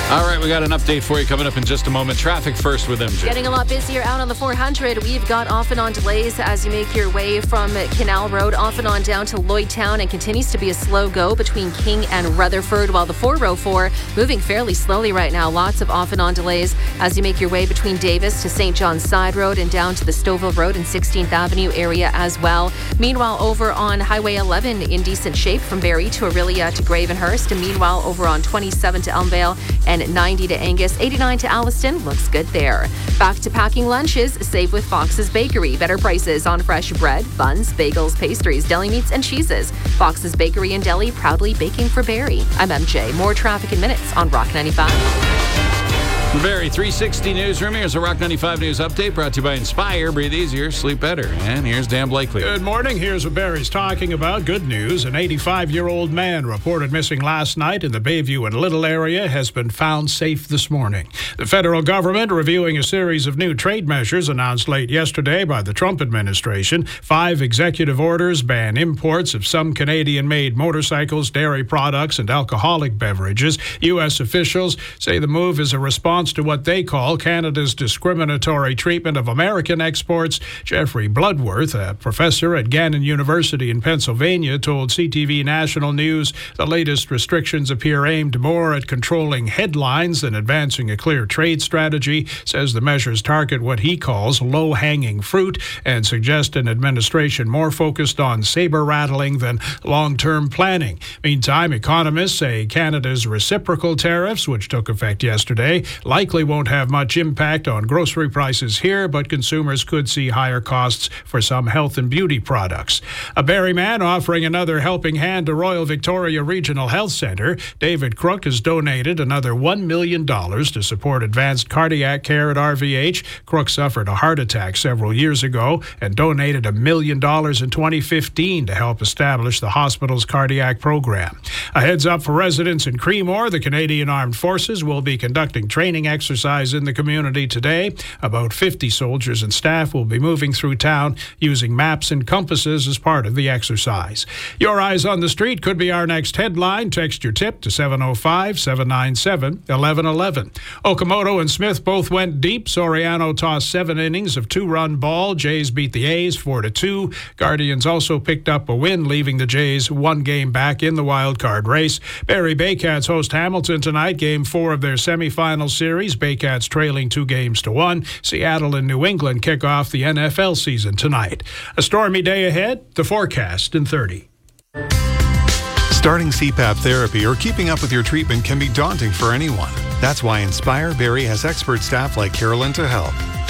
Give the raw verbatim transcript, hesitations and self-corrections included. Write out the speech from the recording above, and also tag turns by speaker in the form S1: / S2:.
S1: All right, we got an update for you coming up in just a moment. Traffic first with M J.
S2: Getting a lot busier out on the four hundred. We've got off and on delays as you make your way from Canal Road off and on down to Lloydtown, and continues to be a slow go between King and Rutherford, while the four oh four moving fairly slowly right now. Lots of off and on delays as you make your way between Davis to Saint John's Side Road and down to the Stouffville Road and sixteenth Avenue area as well. Meanwhile, over on Highway eleven in decent shape from Barrie to Orillia to Gravenhurst, and meanwhile over on twenty-seven to Elmvale and ninety to Angus, eighty-nine to Alliston. Looks good there. Back to packing lunches. Save with Fox's Bakery. Better prices on fresh bread, buns, bagels, pastries, deli meats, and cheeses. Fox's Bakery and Deli, proudly baking for Barrie. I'm M J. More traffic in minutes on Rock ninety-five.
S1: Barrie three sixty Newsroom. Here's a Rock ninety-five News Update brought to you by Inspire. Breathe easier, sleep better. And here's Dan Blakely.
S3: Good morning. Here's what Barrie's talking about. Good news. An eighty-five-year-old man reported missing last night in the Bayview and Little area has been found safe this morning. The federal government reviewing a series of new trade measures announced late yesterday by the Trump administration. Five executive orders ban imports of some Canadian-made motorcycles, dairy products, and alcoholic beverages. U S officials say the move is a response to what they call Canada's discriminatory treatment of American exports. Jeffrey Bloodworth, a professor at Gannon University in Pennsylvania, told C T V National News the latest restrictions appear aimed more at controlling headlines than advancing a clear trade strategy. Says the measures target what he calls low-hanging fruit and suggest an administration more focused on saber-rattling than long-term planning. Meantime, economists say Canada's reciprocal tariffs, which took effect yesterday, likely won't have much impact on grocery prices here, but consumers could see higher costs for some health and beauty products. A Barrie man offering another helping hand to Royal Victoria Regional Health Centre. David Crook has donated another one million dollars to support advanced cardiac care at R V H. Crook suffered a heart attack several years ago and donated a million dollars in twenty fifteen to help establish the hospital's cardiac program. A heads up for residents in Creemore. The Canadian Armed Forces will be conducting training exercise in the community today. About fifty soldiers and staff will be moving through town using maps and compasses as part of the exercise. Your Eyes on the Street could be our next headline. Text your tip to seven oh five, seven nine seven, one one one one. Okamoto and Smith both went deep. Soriano tossed seven innings of two-run ball. Jays beat the A's four to two. Guardians also picked up a win, leaving the Jays one game back in the wild card race. Barrie Baycats host Hamilton tonight, game four of their semifinal series. Baycats trailing two games to one. Seattle and New England kick off the N F L season tonight. A stormy day ahead. The forecast in thirty.
S4: Starting C PAP therapy or keeping up with your treatment can be daunting for anyone. That's why Inspire Barrie has expert staff like Carolyn to help.